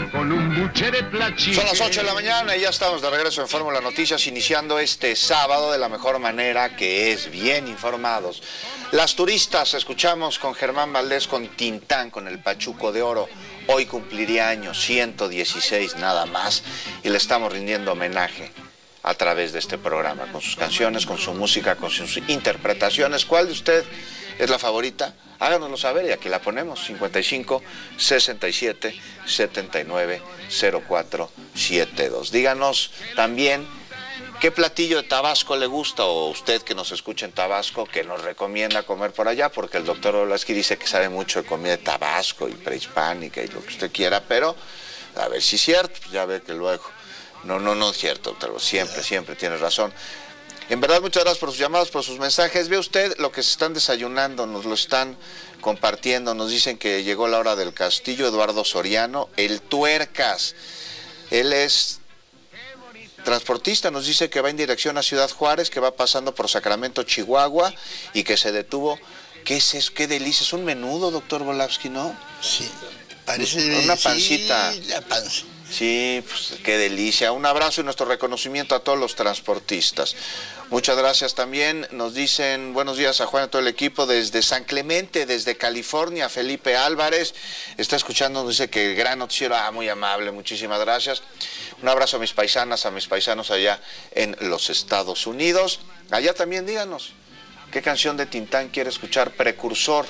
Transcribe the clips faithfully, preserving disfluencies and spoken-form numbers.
con un buche de plachique. Son las ocho de la mañana y ya estamos de regreso en Fórmula Noticias, iniciando este sábado de la mejor manera, que es bien informados. Las turistas, escuchamos con Germán Valdés, con Tintán, con el Pachuco de Oro. Hoy cumpliría años, ciento dieciséis nada más, y le estamos rindiendo homenaje a través de este programa, con sus canciones, con su música, con sus interpretaciones. ¿Cuál de usted es la favorita? Háganoslo saber y aquí la ponemos. cincuenta y cinco, sesenta y siete, setenta y nueve, cero cuatro setenta y dos. Díganos también qué platillo de Tabasco le gusta, o usted que nos escucha en Tabasco, que nos recomienda comer por allá, porque el doctor Olaski dice que sabe mucho de comida de Tabasco y prehispánica y lo que usted quiera, pero a ver si es cierto, pues ya ve que luego... No, no, no es cierto, doctor, siempre, siempre tiene razón. En verdad, muchas gracias por sus llamadas, por sus mensajes. Ve usted lo que se están desayunando, nos lo están compartiendo. Nos dicen que llegó la hora del castillo. Eduardo Soriano, el Tuercas. Él es transportista, nos dice que va en dirección a Ciudad Juárez, que va pasando por Sacramento, Chihuahua, y que se detuvo. ¿Qué es eso? ¿Qué delicia? Es un menudo, doctor Volavsky, ¿no? Sí, parece... Una pancita. Sí, la panza. Sí, pues qué delicia. Un abrazo y nuestro reconocimiento a todos los transportistas. Muchas gracias también. Nos dicen buenos días a Juan y a todo el equipo desde San Clemente, desde California. Felipe Álvarez está escuchando, nos dice que el gran noticiero, ah, muy amable, muchísimas gracias. Un abrazo a mis paisanas, a mis paisanos allá en los Estados Unidos. Allá también díganos, ¿qué canción de Tintán quiere escuchar? Precursor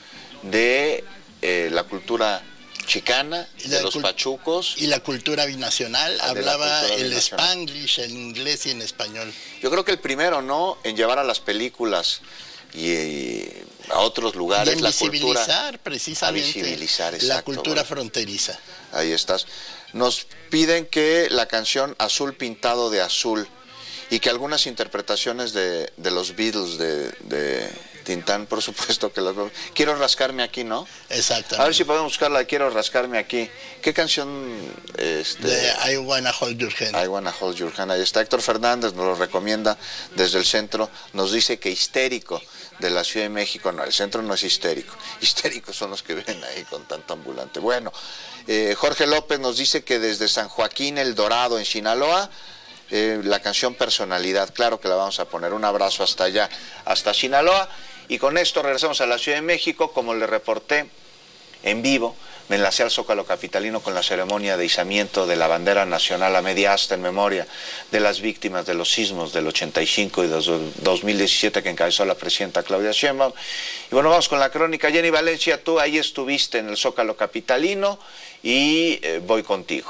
de eh, la cultura chicana, de los pachucos. Y la cultura binacional, hablaba cultura el binacional. Spanglish, en inglés y en español. Yo creo que el primero, ¿no?, en llevar a las películas y, y a otros lugares y la cultura. visibilizar precisamente a visibilizar, exacto, la cultura bueno. fronteriza. Ahí estás. Nos piden que la canción Azul Pintado de Azul, y que algunas interpretaciones de, de los Beatles, de, de Tintán, por supuesto que las... Quiero rascarme aquí, ¿no? Exactamente. A ver si podemos buscarla de Quiero rascarme aquí. ¿Qué canción? Este... De I Wanna Hold Your Hand. I Wanna Hold Your Hand. Ahí está Héctor Fernández, nos lo recomienda desde el centro. Nos dice que Histérico, de la Ciudad de México. No, el centro no es histérico. Histéricos son los que ven ahí con tanto ambulante. Bueno, eh, Jorge López nos dice que desde San Joaquín El Dorado, en Sinaloa, eh, la canción Personalidad. Claro que la vamos a poner. Un abrazo hasta allá, hasta Sinaloa. Y con esto regresamos a la Ciudad de México. Como le reporté en vivo, me enlacé al Zócalo capitalino con la ceremonia de izamiento de la bandera nacional a media asta en memoria de las víctimas de los sismos del ochenta y cinco y dos mil diecisiete que encabezó la presidenta Claudia Sheinbaum. Y bueno, vamos con la crónica. Jenny Valencia, tú ahí estuviste en el Zócalo capitalino y eh, voy contigo.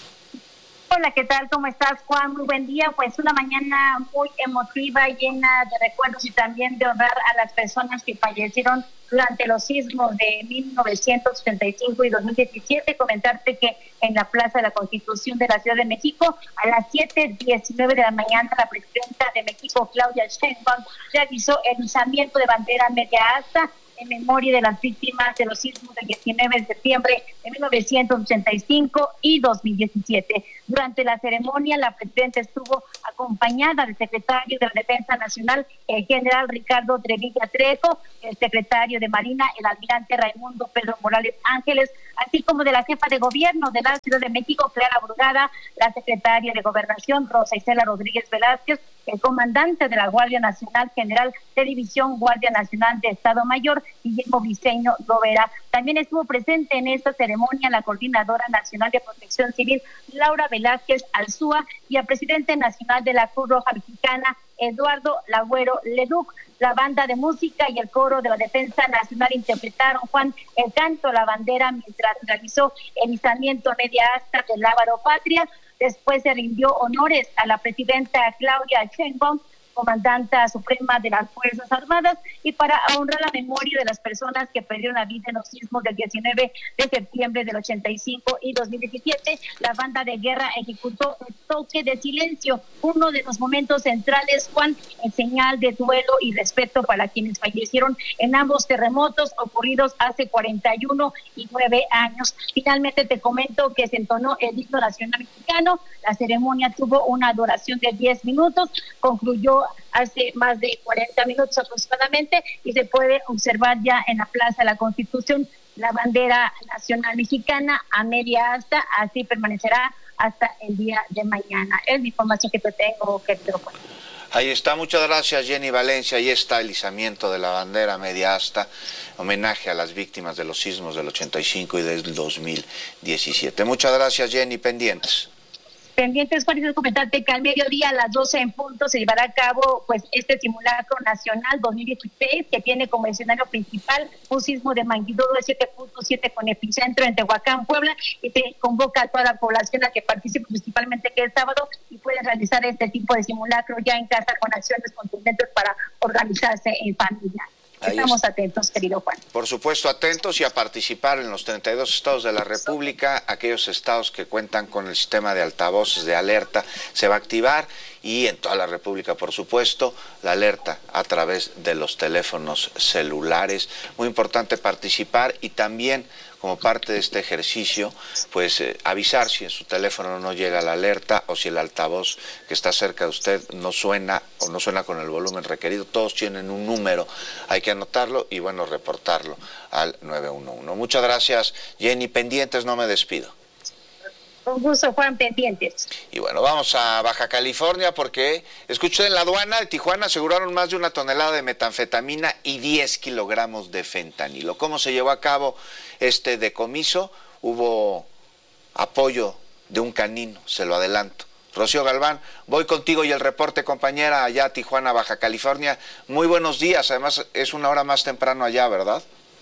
Hola, ¿qué tal? ¿Cómo estás, Juan? Muy buen día. Pues una mañana muy emotiva, llena de recuerdos y también de honrar a las personas que fallecieron durante los sismos de mil novecientos ochenta y cinco y dos mil diecisiete. Comentarte que en la Plaza de la Constitución de la Ciudad de México, a las siete diecinueve de la mañana, la presidenta de México, Claudia Sheinbaum, realizó el izamiento de bandera media asta en memoria de las víctimas de los sismos del diecinueve de septiembre de mil novecientos ochenta y cinco y dos mil diecisiete. Durante la ceremonia, la presidenta estuvo acompañada del secretario de la Defensa Nacional, el general Ricardo Trevilla Trejo, el secretario de Marina, el almirante Raimundo Pedro Morales Ángeles, así como de la jefa de gobierno de la Ciudad de México, Clara Brugada, la secretaria de Gobernación, Rosa Isela Rodríguez Velázquez, el comandante de la Guardia Nacional, general de División Guardia Nacional de Estado Mayor, Guillermo Briceño Lovera. También estuvo presente en esta ceremonia la Coordinadora Nacional de Protección Civil, Laura Velázquez Alzúa, y el presidente nacional de la Cruz Roja Mexicana, Eduardo Lagüero Leduc. La banda de música y el coro de la Defensa Nacional interpretaron, Juan, el canto a la bandera mientras realizó el izamiento media asta del Lábaro Patria. Después se rindió honores a la presidenta Claudia Sheinbaum, comandanta suprema de las Fuerzas Armadas, y para honrar la memoria de las personas que perdieron la vida en los sismos del diecinueve de septiembre del ochenta y cinco y dos mil diecisiete, la banda de guerra ejecutó el toque de silencio, uno de los momentos centrales, Juan, en señal de duelo y respeto para quienes fallecieron en ambos terremotos ocurridos hace cuarenta y uno y nueve años. Finalmente te comento que se entonó el himno nacional mexicano. La ceremonia tuvo una duración de diez minutos, concluyó hace más de cuarenta minutos aproximadamente, y se puede observar ya en la Plaza de la Constitución la bandera nacional mexicana a media asta, así permanecerá hasta el día de mañana. Es la información que te tengo, querido Juan. Ahí está, muchas gracias Jenny Valencia. Ahí está el izamiento de la bandera media asta, homenaje a las víctimas de los sismos del ochenta y cinco y del dos mil diecisiete. Muchas gracias Jenny, pendientes. Pendientes, Juan, y comentarte que al mediodía a las doce en punto se llevará a cabo pues este simulacro nacional dos mil dieciséis, que tiene como escenario principal un sismo de magnitud de siete punto siete con epicentro en Tehuacán, Puebla, y se convoca a toda la población a que participe, principalmente que es sábado, y pueden realizar este tipo de simulacro ya en casa con acciones contundentes para organizarse en familia. Ahí Estamos está. atentos, querido Juan. Por supuesto, atentos y a participar en los treinta y dos estados de la República. Aquellos estados que cuentan con el sistema de altavoces de alerta se va a activar, y en toda la República, por supuesto, la alerta a través de los teléfonos celulares. Muy importante participar, y también como parte de este ejercicio, pues eh, avisar si en su teléfono no llega la alerta, o si el altavoz que está cerca de usted no suena o no suena con el volumen requerido. Todos tienen un número, hay que anotarlo y bueno, reportarlo al nueve uno uno. Muchas gracias Jenny, pendientes, no me despido. Un gusto, Juan, pendientes. Y bueno, vamos a Baja California, porque escuché en la aduana de Tijuana aseguraron más de una tonelada de metanfetamina y diez kilogramos de fentanilo. ¿Cómo se llevó a cabo este decomiso? Hubo apoyo de un canino, se lo adelanto. Rocío Galván, voy contigo y el reporte, compañera, allá a Tijuana, Baja California. Muy buenos días, además es una hora más temprano allá, ¿verdad?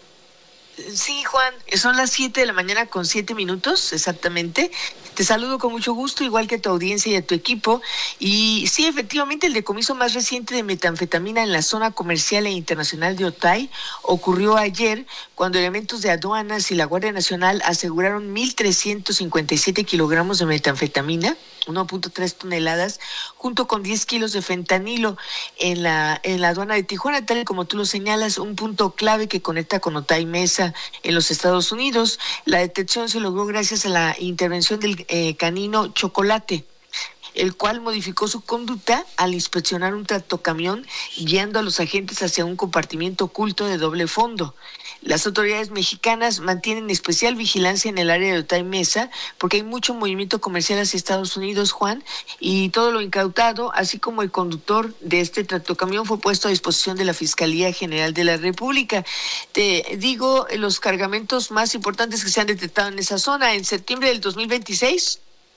Sí, Juan, son las siete de la mañana con siete minutos exactamente. Te saludo con mucho gusto, igual que a tu audiencia y a tu equipo. Y sí, efectivamente, el decomiso más reciente de metanfetamina en la zona comercial e internacional de Otay ocurrió ayer, cuando elementos de aduanas y la Guardia Nacional aseguraron mil trescientos cincuenta y siete kilogramos de metanfetamina, uno punto tres toneladas, junto con diez kilos de fentanilo en la, en la aduana de Tijuana, tal y como tú lo señalas, un punto clave que conecta con Otay Mesa en los Estados Unidos. La detección se logró gracias a la intervención del eh, canino Chocolate, el cual modificó su conducta al inspeccionar un tractocamión, guiando a los agentes hacia un compartimiento oculto de doble fondo. Las autoridades mexicanas mantienen especial vigilancia en el área de Otay Mesa, porque hay mucho movimiento comercial hacia Estados Unidos, Juan, y todo lo incautado, así como el conductor de este tractocamión, fue puesto a disposición de la Fiscalía General de la República. Te digo, los cargamentos más importantes que se han detectado en esa zona: en septiembre del dos mil veintiséis,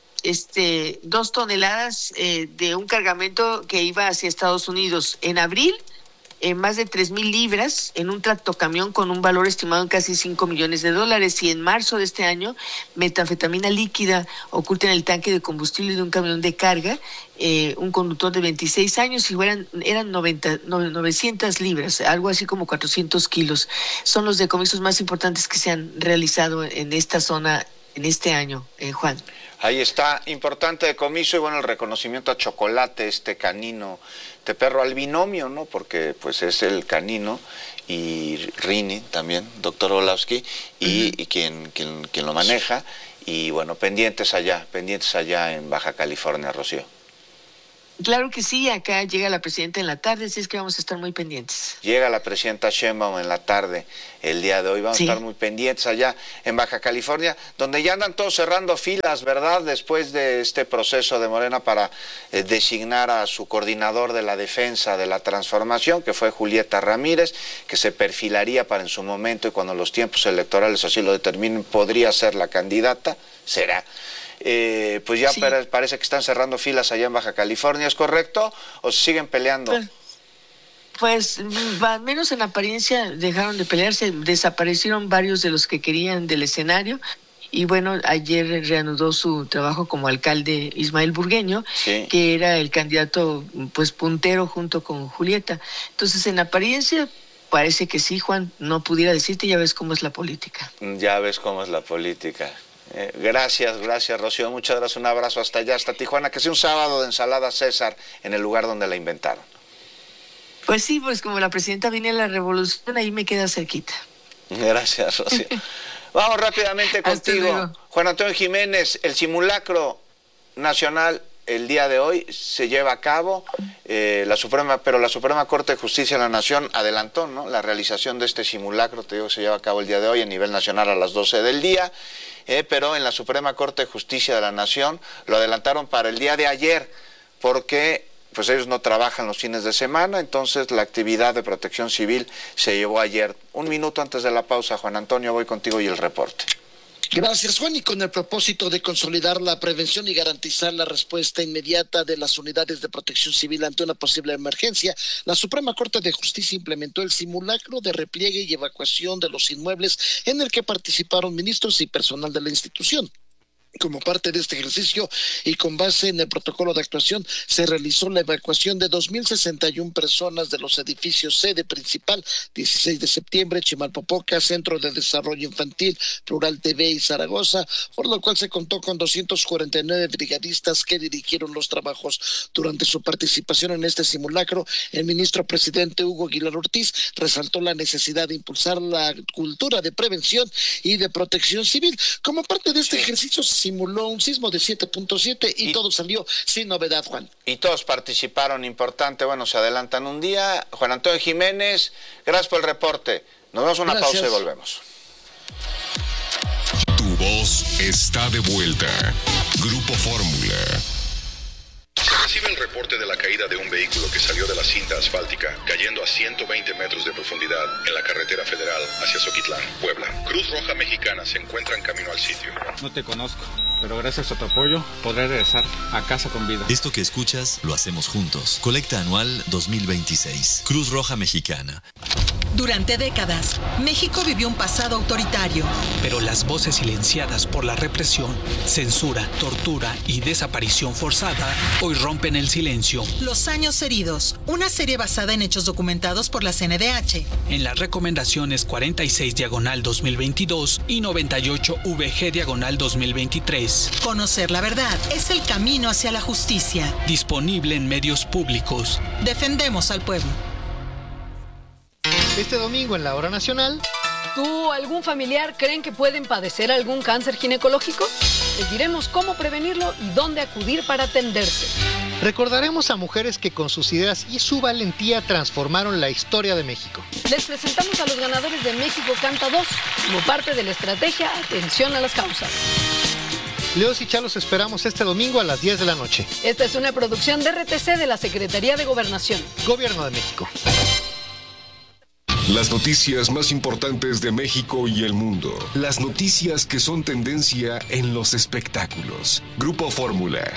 este, dos toneladas eh, de un cargamento que iba hacia Estados Unidos. En abril, eh, más de tres mil libras en un tractocamión con un valor estimado en casi cinco millones de dólares. Y en marzo de este año, metanfetamina líquida oculta en el tanque de combustible de un camión de carga, eh, un conductor de veintiséis años, y eran, eran noventa, novecientas libras, algo así como cuatrocientos kilos. Son los decomisos más importantes que se han realizado en esta zona en este año, eh, Juan. Ahí está, importante decomiso, y bueno, el reconocimiento a Chocolate, este canino de perro, al binomio, ¿no? Porque pues es el canino y Rini también, doctor Olavsky, y, uh-huh. y quien, quien, quien lo maneja. Y bueno, pendientes allá, pendientes allá en Baja California, Rocío. Claro que sí, acá llega la presidenta en la tarde, así es que vamos a estar muy pendientes. Llega la presidenta Sheinbaum en la tarde el día de hoy, vamos sí. a estar muy pendientes allá en Baja California, donde ya andan todos cerrando filas, ¿verdad? Después de este proceso de Morena para eh, designar a su coordinador de la defensa de la transformación, que fue Julieta Ramírez, que se perfilaría para en su momento, y cuando los tiempos electorales así lo determinen, podría ser la candidata, será. Eh, pues ya sí. parece que están cerrando filas allá en Baja California, ¿es correcto? ¿O se siguen peleando? Pues, pues al menos en apariencia dejaron de pelearse, desaparecieron varios de los que querían del escenario. Y bueno, ayer reanudó su trabajo como alcalde Ismael Burgueño, sí. que era el candidato pues puntero junto con Julieta. Entonces, en apariencia parece que sí, Juan, no pudiera decirte, ya ves cómo es la política. Ya ves cómo es la política. Eh, gracias, gracias Rocío, muchas gracias, un abrazo hasta allá, hasta Tijuana, que sea un sábado de ensalada César en el lugar donde la inventaron. Pues sí, pues como la presidenta viene a la revolución, ahí me queda cerquita. Gracias, Rocío. Vamos rápidamente contigo, Juan Antonio Jiménez, el simulacro nacional el día de hoy se lleva a cabo, eh, la Suprema, pero la Suprema Corte de Justicia de la Nación adelantó, ¿no?, la realización de este simulacro. Te digo, se lleva a cabo el día de hoy a nivel nacional a las doce del día, eh, pero en la Suprema Corte de Justicia de la Nación lo adelantaron para el día de ayer, porque pues ellos no trabajan los fines de semana, entonces la actividad de protección civil se llevó ayer. Un minuto antes de la pausa, Juan Antonio, voy contigo y el reporte. Gracias, Juan. Y con el propósito de consolidar la prevención y garantizar la respuesta inmediata de las unidades de protección civil ante una posible emergencia, la Suprema Corte de Justicia implementó el simulacro de repliegue y evacuación de los inmuebles en el que participaron ministros y personal de la institución. Como parte de este ejercicio y con base en el protocolo de actuación, se realizó la evacuación de dos mil sesenta y una personas de los edificios sede principal, dieciséis de septiembre, Chimalpopoca, Centro de Desarrollo Infantil, Plural T V y Zaragoza, por lo cual se contó con doscientos cuarenta y nueve brigadistas que dirigieron los trabajos. Durante su participación en este simulacro, el ministro presidente Hugo Aguilar Ortiz resaltó la necesidad de impulsar la cultura de prevención y de protección civil. Como parte de este ejercicio, se simuló un sismo de siete punto siete y, y todo salió sin novedad, Juan. Y todos participaron, importante. Bueno, se adelantan un día. Juan Antonio Jiménez, gracias por el reporte. Nos damos una Gracias. pausa y volvemos. Tu voz está de vuelta. Grupo Fórmula. Se recibe el reporte de la caída de un vehículo que salió de la cinta asfáltica, cayendo a ciento veinte metros de profundidad en la carretera federal hacia Zoquitlán, Puebla. Cruz Roja Mexicana se encuentra en camino al sitio. No te conozco, pero gracias a tu apoyo podré regresar a casa con vida. Esto que escuchas lo hacemos juntos. Colecta anual dos mil veintiséis. Cruz Roja Mexicana. Durante décadas, México vivió un pasado autoritario. Pero las voces silenciadas por la represión, censura, tortura y desaparición forzada hoy rompen el silencio. Los años heridos, una serie basada en hechos documentados por la C N D H. En las recomendaciones cuarenta y seis diagonal dos mil veintidós y noventa y ocho V G diagonal dos mil veintitrés. Conocer la verdad es el camino hacia la justicia. Disponible en medios públicos. Defendemos al pueblo. Este domingo en la Hora Nacional. ¿Tú o algún familiar creen que pueden padecer algún cáncer ginecológico? Les diremos cómo prevenirlo y dónde acudir para atenderse. Recordaremos a mujeres que con sus ideas y su valentía transformaron la historia de México. Les presentamos a los ganadores de México Canta dos como parte de la estrategia Atención a las Causas. Leos y Chalos esperamos este domingo a las diez de la noche. Esta es una producción de R T C de la Secretaría de Gobernación. Gobierno de México. Las noticias más importantes de México y el mundo. Las noticias que son tendencia en los espectáculos. Grupo Fórmula.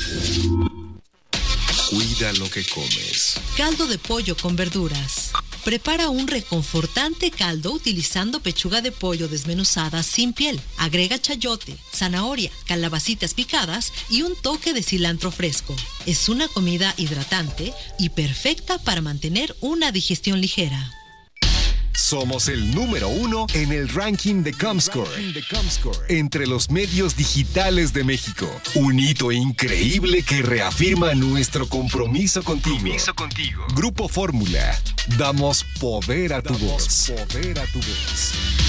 Cuida lo que comes. Caldo de pollo con verduras. Prepara un reconfortante caldo utilizando pechuga de pollo desmenuzada sin piel. Agrega chayote, zanahoria, calabacitas picadas y un toque de cilantro fresco. Es una comida hidratante y perfecta para mantener una digestión ligera. Somos el número uno en el ranking de Comscore, entre los medios digitales de México. Un hito increíble que reafirma nuestro compromiso contigo. Compromiso contigo. Grupo Fórmula. Damos poder a tu voz. Poder a tu voz.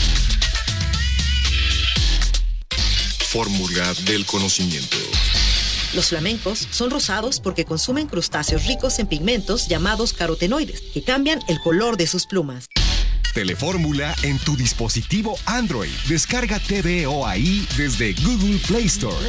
Fórmula del conocimiento. Los flamencos son rosados porque consumen crustáceos ricos en pigmentos llamados carotenoides, que cambian el color de sus plumas. Telefórmula en tu dispositivo Android. Descarga T V O ahí desde Google Play Store.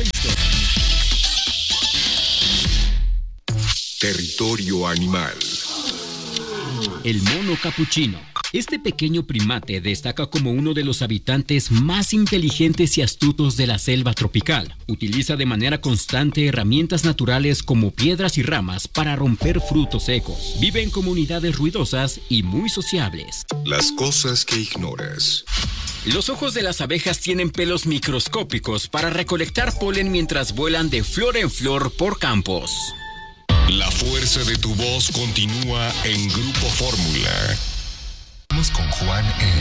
Territorio animal. El mono capuchino. Este pequeño primate destaca como uno de los habitantes más inteligentes y astutos de la selva tropical. Utiliza de manera constante herramientas naturales como piedras y ramas para romper frutos secos. Vive en comunidades ruidosas y muy sociables. Las cosas que ignoras. Los ojos de las abejas tienen pelos microscópicos para recolectar polen mientras vuelan de flor en flor por campos. La fuerza de tu voz continúa en Grupo Fórmula. Vamos con Juan E.